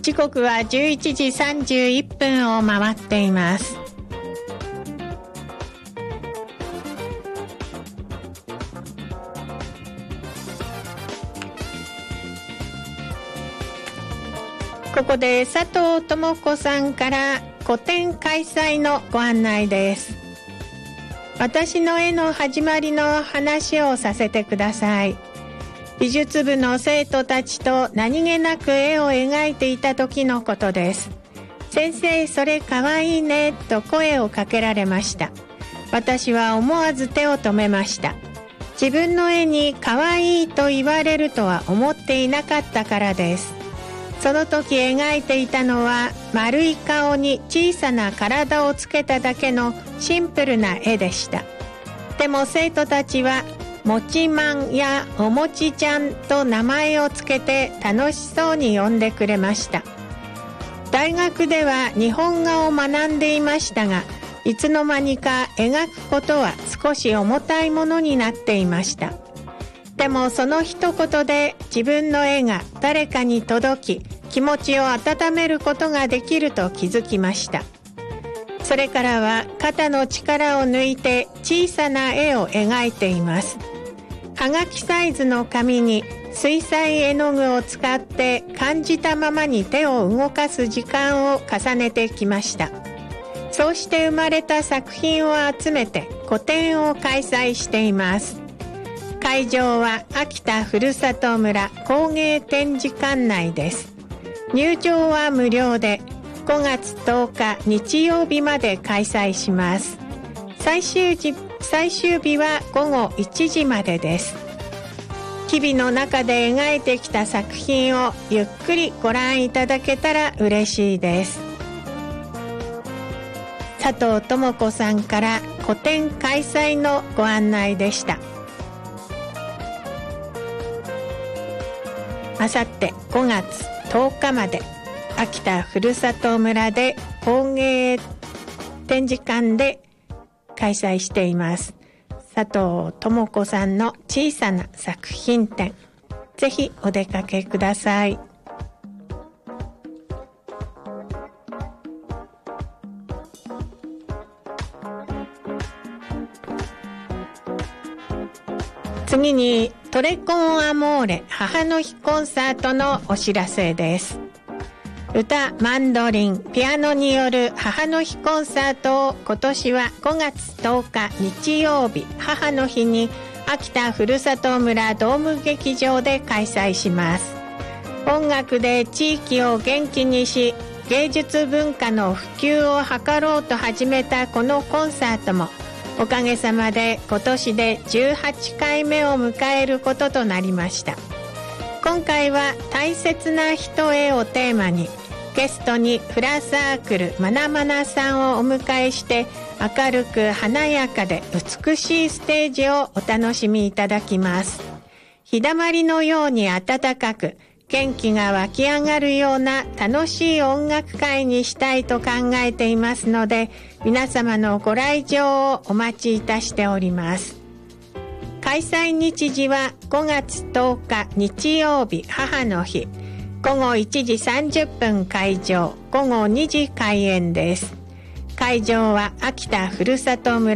時刻は11時31分を回っています。ここで佐藤智子さんから個展開催のご案内です。私の絵の始まりの話をさせてください。美術部の生徒たちと何気なく絵を描いていた時のことです。先生、それかわいいねと声をかけられました。私は思わず手を止めました。自分の絵にかわいいと言われるとは思っていなかったからです。その時描いていたのは丸い顔に小さな体をつけただけのシンプルな絵でした。でも生徒たちはもちまんやおもちちゃんと名前をつけて楽しそうに呼んでくれました。大学では日本画を学んでいましたが、いつの間にか描くことは少し重たいものになっていました。でもその一言で自分の絵が誰かに届き、気持ちを温めることができると気づきました。それからは肩の力を抜いて小さな絵を描いています。はがきサイズの紙に水彩絵の具を使って感じたままに手を動かす時間を重ねてきました。そうして生まれた作品を集めて個展を開催しています。会場は秋田ふるさと村工芸展示館内です。入場は無料で5月10日日曜日まで開催します。最終日は午後1時までです。日々の中で描いてきた作品をゆっくりご覧いただけたら嬉しいです。佐藤智子さんから個展開催のご案内でした。あさって5月10日まで秋田ふるさと村で工芸展示館で開催しています。佐藤智子さんの小さな作品展、ぜひお出かけください。次にトレコンアモーレ母の日コンサートのお知らせです。歌、マンドリン、ピアノによる母の日コンサートを今年は5月10日日曜日母の日に秋田ふるさと村ドーム劇場で開催します。音楽で地域を元気にし、芸術文化の普及を図ろうと始めたこのコンサートもおかげさまで今年で18回目を迎えることとなりました。今回は大切な人へをテーマにゲストにフラサークルまなまなさんをお迎えして明るく華やかで美しいステージをお楽しみいただきます。日だまりのように温かく元気が湧き上がるような楽しい音楽会にしたいと考えていますので、皆様のご来場をお待ちいたしております。開催日時は5月10日日曜日母の日、午後1時30分開場、午後2時開演です。会場は秋田ふるさと村